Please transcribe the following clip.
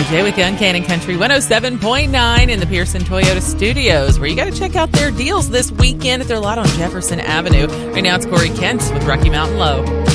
J with Gun Cannon Country 107.9 in the Pearson Toyota Studios, where you got to check out their deals this weekend at their lot on Jefferson Avenue. Right now it's Corey Kent with Rocky Mountain Low.